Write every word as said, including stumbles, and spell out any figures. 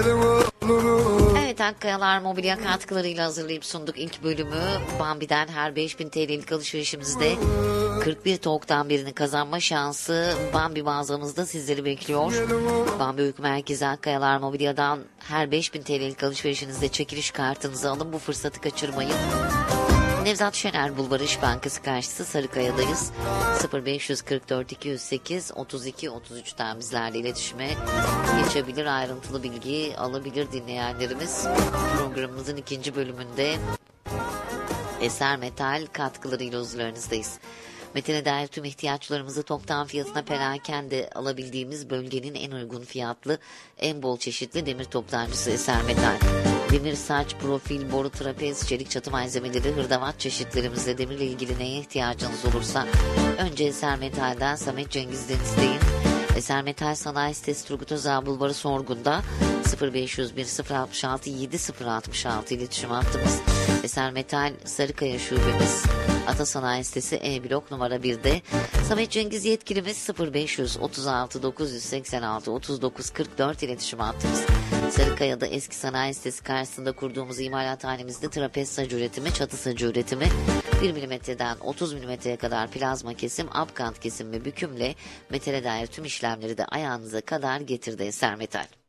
Evet, Akkayalar Mobilya katkılarıyla hazırlayıp sunduk ilk bölümü. Bambi'den her beş bin T L'lik alışverişimizde kırk bir toktan birini kazanma şansı Bambi mağazamızda sizleri bekliyor. Bambi Uyku Merkezi Akkayalar Mobilya'dan her beş bin T L'lik alışverişinizde çekiliş kartınızı alın, bu fırsatı kaçırmayın. Nevzat Şener Bulvarı İş Bankası karşısı Sarıkaya'dayız. sıfır beş kırk dört iki yüz sekiz otuz iki otuz üçten bizlerle iletişime geçebilir, ayrıntılı bilgi alabilir dinleyenlerimiz. Programımızın ikinci bölümünde Eser Metal katkılarıyla huzurlarınızdayız. Metine dair tüm ihtiyaçlarımızı toptan fiyatına perakende alabildiğimiz bölgenin en uygun fiyatlı, en bol çeşitli demir toptancısı Eser Metal. Demir, saç, profil, boru, trapez, çelik çatı malzemeleri, hırdavat çeşitlerimizle demirle ilgili neye ihtiyacınız olursa önce Eser Metal'den Samet Cengiz'den isteyin. Eser Metal Sanayi Sitesi Turgut Özal Bulvarı Sorgun'da sıfır beş yüz bir sıfır altmış altı yedi sıfır altmış altı iletişim hattımız. Eser Metal Sarıkaya Şubemiz Ata Sanayi Sitesi E blok numara birde. Samet Cengiz yetkilimiz sıfır beş yüz otuz altı dokuz yüz seksen altı otuz dokuz kırk dört iletişim hattımız. Sarıkaya'da eski sanayi sitesi karşısında kurduğumuz imalathanemizde trapez sacı üretimi, çatı sacı üretimi, bir milimetreden otuz milimetreye kadar plazma kesim, apkant kesim ve bükümle metale dair tüm işlemleri de ayağınıza kadar getirdi Eser Metal.